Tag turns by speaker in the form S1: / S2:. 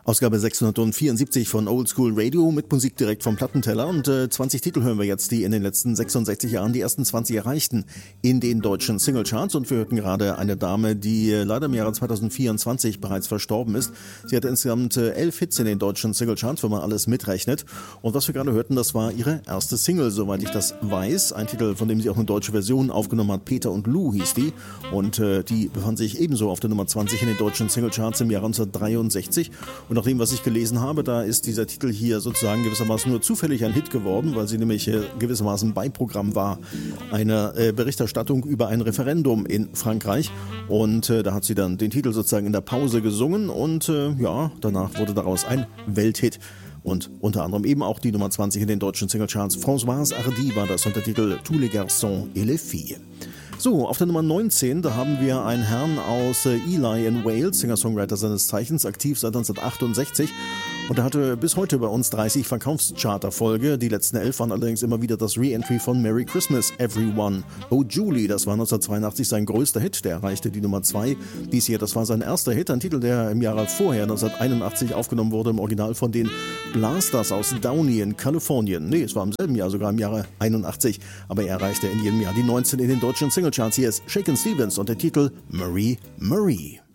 S1: Ausgabe 674 von Old School Radio mit Musik direkt vom Plattenteller und 20 Titel hören wir jetzt, die in den letzten 66 Jahren die ersten 20 erreichten in den deutschen Singlecharts, und wir hörten gerade eine Dame, die leider im Jahre 2024 bereits verstorben ist. Sie hatte insgesamt 11 Hits in den deutschen Singlecharts, wenn man alles mitrechnet, und was wir gerade hörten, das war ihre erste Single, soweit ich das weiß, ein Titel, von dem sie auch eine deutsche Version aufgenommen hat. Peter und Lou hieß die, und die befand sich ebenso auf der Nummer 20 in den deutschen Singlecharts im Jahre 1963. Und nach dem, was ich gelesen habe, da ist dieser Titel hier sozusagen gewissermaßen nur zufällig ein Hit geworden, weil sie nämlich gewissermaßen Beiprogramm war einer Berichterstattung über ein Referendum in Frankreich. Und da hat sie dann den Titel sozusagen in der Pause gesungen, und danach wurde daraus ein Welthit. Und unter anderem eben auch die Nummer 20 in den deutschen Singlecharts. Françoise Hardy war das unter Titel Tous les garçons et les filles. So, auf der Nummer 19, da haben wir einen Herrn aus Ely in Wales, Singer-Songwriter seines Zeichens, aktiv seit 1968. Und er hatte bis heute bei uns 30 Verkaufschart-Erfolge. Die letzten 11 waren allerdings immer wieder das Re-Entry von Merry Christmas, Everyone. Oh Julie, das war 1982 sein größter Hit. Der erreichte die Nummer 2. Dies hier, das war sein erster Hit. Ein Titel, der im Jahre vorher, 1981, aufgenommen wurde, im Original von den Blasters aus Downey in Kalifornien. Nee, es war im selben Jahr, sogar im Jahre 81. Aber er erreichte in jedem Jahr die 19 in den deutschen Singlecharts. Hier ist Shakin' Stevens und der Titel Marie Marie.